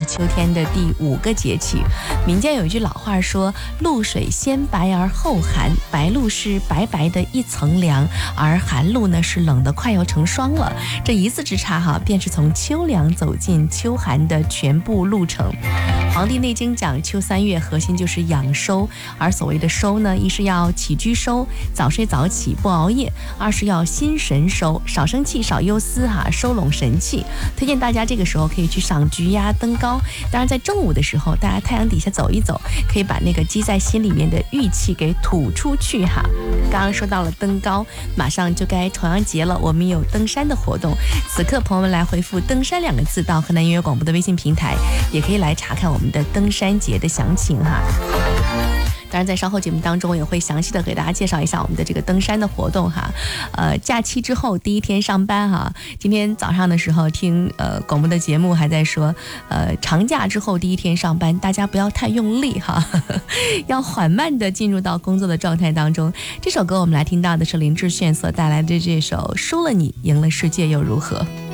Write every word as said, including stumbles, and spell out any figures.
秋天的第五个节气。民间有一句老话说，露水先白而后寒，白露是白白的一层凉，而寒露呢是冷得快要成霜了。这一字之差哈，便是从秋凉走进秋寒的全部路程。《黄帝内经》讲秋三月核心就是养收，而所谓的收呢，一是要起居收，早睡早起不熬夜；二是要心神收，少生气少忧思哈、啊，收拢神气。推荐大家这个时候可以去赏菊呀、登高。当然在中午的时候，大家太阳底下走一走，可以把那个积在心里面的郁气给吐出去哈。刚刚说到了登高，马上就该重阳节了，我们有登山的活动。此刻朋友们来回复登山两个字到河南音乐广播的微信平台，也可以来查看我们的登山节的详情哈。当然在稍后节目当中也会详细的给大家介绍一下我们的这个登山的活动哈。呃，假期之后第一天上班哈，今天早上的时候听呃广播的节目还在说，呃长假之后第一天上班，大家不要太用力哈，呵呵要缓慢的进入到工作的状态当中。这首歌我们来听到的是林志炫所带来的这首《输了你，赢了世界又如何》。